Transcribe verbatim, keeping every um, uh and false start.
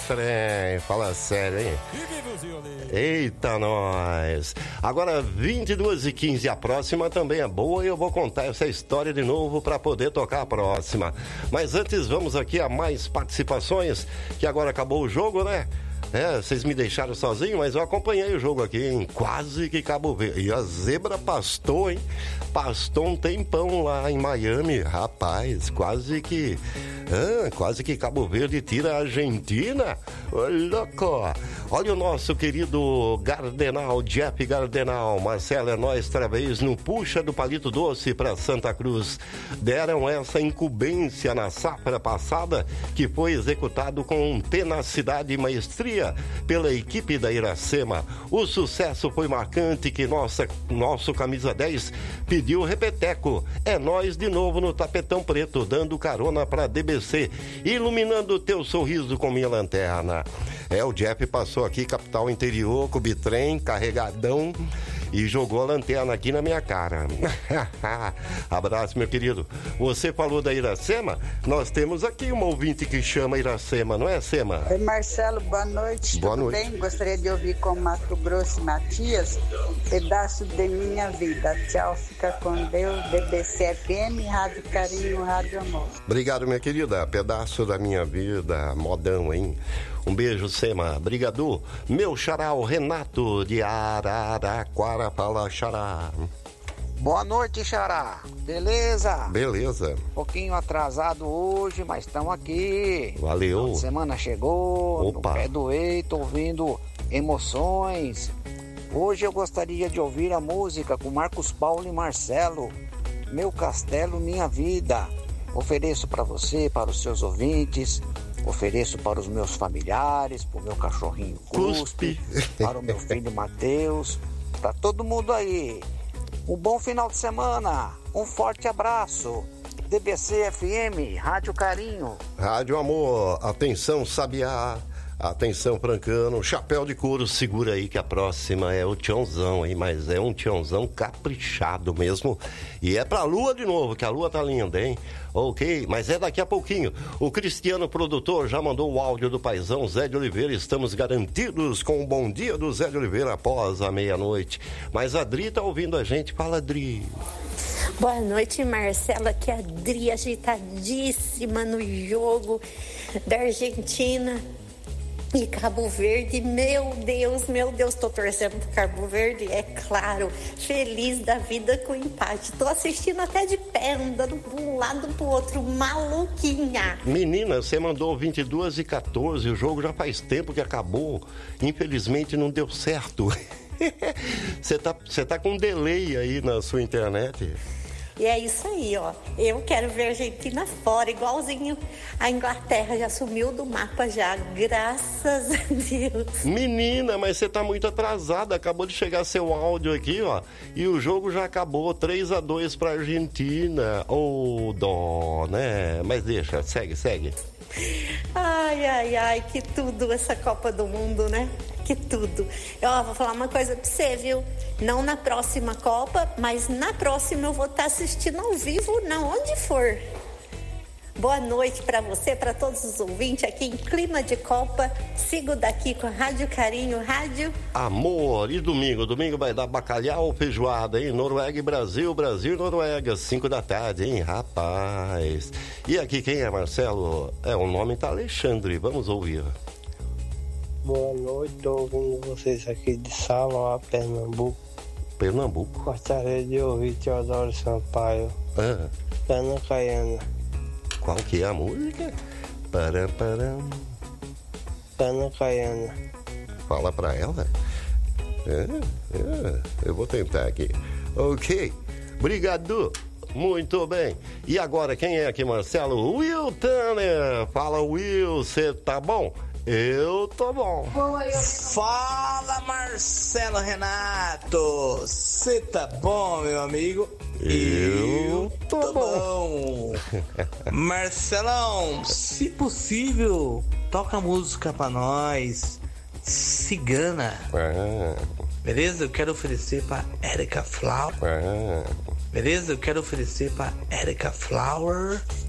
trem. Fala sério, hein? Eita, nós. Agora, vinte e duas e quinze, a próxima também é boa e eu vou contar essa história de novo para poder tocar a próxima. Mas antes, vamos aqui a mais participações, que agora acabou o jogo, né? É, vocês me deixaram sozinho, mas eu acompanhei o jogo aqui, hein? Quase que Cabo Verde. E a zebra pastou, hein? Pastou um tempão lá em Miami. Rapaz, quase que... Ah, quase que Cabo Verde tira a Argentina. Ô, louco! Olha o nosso querido Gardenal, Jeff Gardenal. Marcelo, é nós outra vez no Puxa do Palito Doce para Santa Cruz. Deram essa incumbência na safra passada, que foi executado com tenacidade e maestria pela equipe da Iracema. O sucesso foi marcante que nossa, nosso camisa dez pediu repeteco. É nós de novo no tapetão preto, dando carona para D B C, iluminando o teu sorriso com minha lanterna. É, o Jeff passou aqui, capital interior, com o bitrem carregadão, e jogou a lanterna aqui na minha cara. Abraço, meu querido. Você falou da Iracema? Nós temos aqui uma ouvinte que chama Iracema, não é, Sema? Oi, Marcelo, boa noite. Boa Tudo noite. bem? Gostaria de ouvir com Mato Grosso e Matias, Pedaço de Minha Vida. Tchau, fica com Deus. D B C F M, Rádio Carinho, Rádio Amor. Obrigado, minha querida. Pedaço da minha vida, modão, hein? Um beijo, Sema. Brigadu. Meu xará, o Renato de Araraquara, fala xará. Boa noite, xará. Beleza? Beleza. Um pouquinho atrasado hoje, mas estamos aqui. Valeu. A semana chegou, Opa. no pé do eito, ouvindo emoções. Hoje eu gostaria de ouvir a música com Marcos Paulo e Marcelo. Meu Castelo, Minha Vida. Ofereço para você, para os seus ouvintes. Ofereço para os meus familiares, para o meu cachorrinho Cuspe, para o meu filho Matheus, para todo mundo aí. Um bom final de semana, um forte abraço. D B C F M, Rádio Carinho. Rádio Amor, atenção, Sabiá. Atenção, Francano, chapéu de couro, segura aí que a próxima é o Tiãozão, hein? Mas é um Tiãozão caprichado mesmo. E é pra Lua de novo, que a Lua tá linda, hein? Ok, mas é daqui a pouquinho. O Cristiano produtor já mandou o áudio do paizão Zé de Oliveira. Estamos garantidos com o bom dia do Zé de Oliveira após a meia-noite. Mas a Dri tá ouvindo a gente. Fala, Dri. Boa noite, Marcelo. Aqui é a Dri, ajeitadíssima no jogo da Argentina e Cabo Verde. Meu Deus, meu Deus, tô torcendo pro Cabo Verde, é claro, feliz da vida com o empate. Tô assistindo até de pé, andando de um lado pro outro, maluquinha. Menina, você mandou vinte e duas e quatorze, o jogo já faz tempo que acabou. Infelizmente não deu certo. Você tá, você tá com um delay aí na sua internet. E é isso aí, ó. Eu quero ver a Argentina fora, igualzinho a Inglaterra já sumiu do mapa já, graças a Deus. Menina, mas você tá muito atrasada. Acabou de chegar seu áudio aqui, ó. E o jogo já acabou, três a dois pra Argentina. Ô, oh, dó, né? Mas deixa, segue, segue. Ai, ai, ai, que tudo essa Copa do Mundo, né? Que tudo. Eu ó, vou falar uma coisa pra você, viu? Não na próxima Copa, mas na próxima eu vou estar assistindo ao vivo, não, onde for. Boa noite pra você, pra todos os ouvintes aqui em Clima de Copa. Sigo daqui com a Rádio Carinho, Rádio Amor. E domingo? Domingo vai dar bacalhau ou feijoada, hein? Noruega e Brasil, Brasil e Noruega, cinco da tarde, hein? Rapaz. E aqui quem é, Marcelo? É, o nome tá Alexandre, vamos ouvir. Boa noite, tô ouvindo vocês aqui de Salão, Pernambuco. Pernambuco. Gostaria de ouvir Teodoro Sampaio. Ah. Ana Caiana. Qual que é a música? Param, param. Ana Caiana. Fala pra ela. É, é, eu vou tentar aqui. Ok. Obrigado. Muito bem. E agora, quem é aqui, Marcelo? Will Tanner. Fala, Will, você tá bom? Eu tô bom. Fala, Marcelo Renato. Você tá bom, meu amigo? Eu tô, tô bom. bom. Marcelão, se possível, toca música pra nós. Cigana. Ah. Beleza? Eu quero oferecer pra Erika Flower. Ah. Beleza? Eu quero oferecer pra Erika Flower.